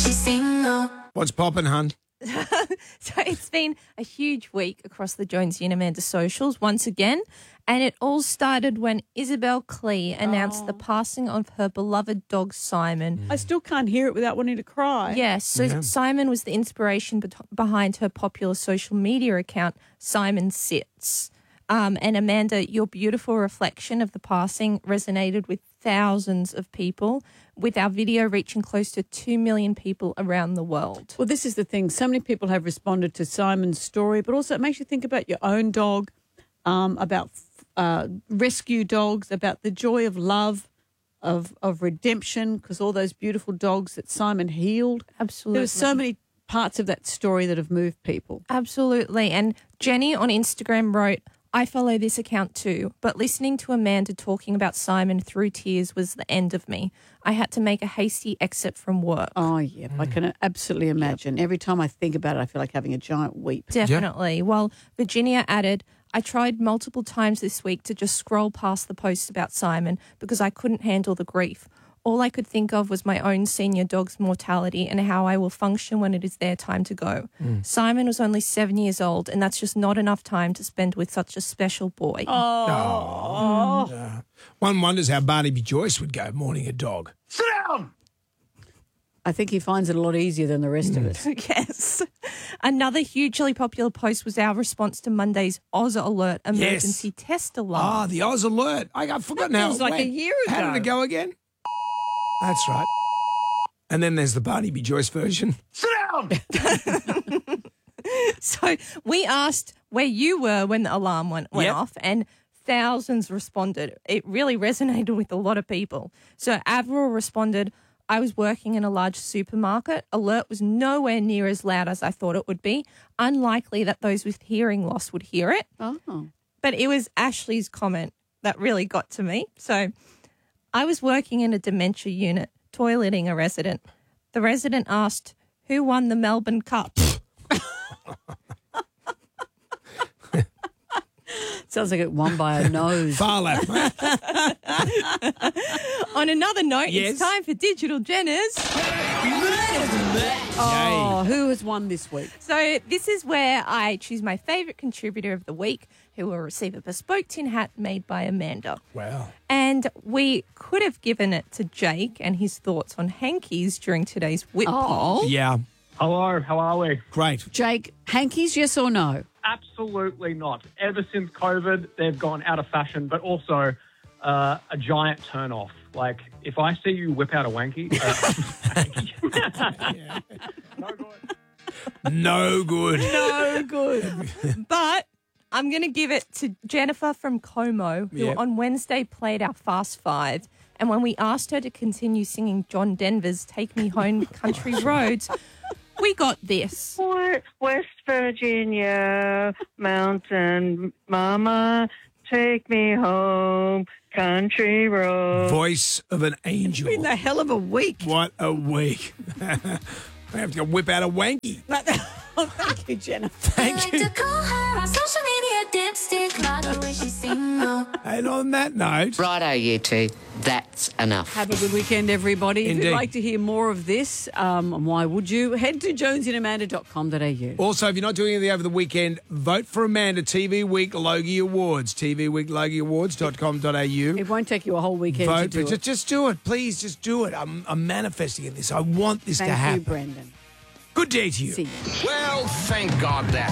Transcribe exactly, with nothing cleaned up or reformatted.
she's single. What's poppin', hun? So it's been a huge week across the Jonesy and Amanda socials once again, and it all started when Isabel Klee announced Oh. the passing of her beloved dog Simon. I still can't hear it without wanting to cry. Yes, so Yeah. Simon was the inspiration bet- behind her popular social media account, Simon Sits. Um, and Amanda, your beautiful reflection of the passing resonated with thousands of people, with our video reaching close to two million people around the world. Well, this is the thing. So many people have responded to Simon's story, but also it makes you think about your own dog, um, about uh, rescue dogs, about the joy of love, of of redemption, because all those beautiful dogs that Simon healed. Absolutely. There were so many parts of that story that have moved people. Absolutely. And Jenny on Instagram wrote, I follow this account too, but listening to Amanda talking about Simon through tears was the end of me. I had to make a hasty exit from work. Oh, yeah, I can absolutely imagine. Every time I think about it, I feel like having a giant weep. Definitely. While Virginia added, I tried multiple times this week to just scroll past the posts about Simon because I couldn't handle the grief. All I could think of was my own senior dog's mortality and how I will function when it is their time to go. Mm. Simon was only seven years old, and that's just not enough time to spend with such a special boy. Oh. Uh, one wonders how Barnaby Joyce would go mourning a dog. Sit down! I think he finds it a lot easier than the rest of Mm. us. Yes. Another hugely popular post was our response to Monday's Oz Alert emergency test Ah, alarm. the Oz Alert. I, I've forgotten how feels it like a went. year How did ago. it go again? That's right. And then there's the Barnaby Joyce version. Sit down! So we asked where you were when the alarm went, went Yep. off, and thousands responded. It really resonated with a lot of people. So Avril responded, I was working in a large supermarket. Alert was nowhere near as loud as I thought it would be. Unlikely that those with hearing loss would hear it. Oh. But it was Ashley's comment that really got to me. So I was working in a dementia unit, toileting a resident. The resident asked, who won the Melbourne Cup? Sounds like it won by a nose. Far left, mate. On another note, Yes. it's time for Digital Jenners. Oh, who has won this week? So this is where I choose my favourite contributor of the week, who will receive a bespoke tin hat made by Amanda. Wow. And we could have given it to Jake and his thoughts on hankies during today's whip Oh. poll. Yeah. Hello, how are we? Great. Jake, hankies, yes or no? Absolutely not. Ever since COVID, they've gone out of fashion, but also uh, a giant turn-off. Like, if I see you whip out a wanky, uh, no good. No good. No good. But I'm going to give it to Jennifer from Como, who Yep. on Wednesday played our Fast Five. And when we asked her to continue singing John Denver's Take Me Home Country Roads, we got this. West Virginia, mountain mama, take me home, country road. Voice of an angel. Been a hell of a week. What a week. I have to go whip out a wanky. Oh, thank you, Jennifer. Thank Like you. to call her on social media, dipstick model when she's single. And on that note, Righto, you two. That's enough. Have a good weekend, everybody. If Indeed. you'd like to hear more of this, um, and why would you? Head to jonesy and amanda dot com dot a u. also, if you're not doing anything over the weekend, vote for Amanda T V Week Logie Awards, T V Week Logie Awards dot com dot a u. It won't take you a whole weekend to Vote do for just, it. just do it. Please just do it. I'm, I'm manifesting this. I want this Thank to you, happen. Brendan. Good day to you. See you. Well, thank God that